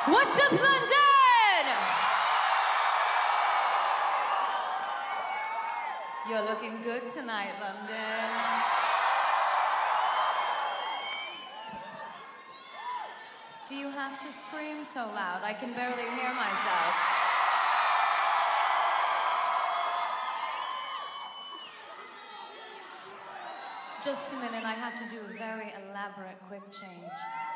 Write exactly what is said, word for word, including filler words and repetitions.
What's up, London? You're looking good tonight, London. Do you have to scream so loud? I can barely hear myself. Just a minute, I have to do a very elaborate quick change.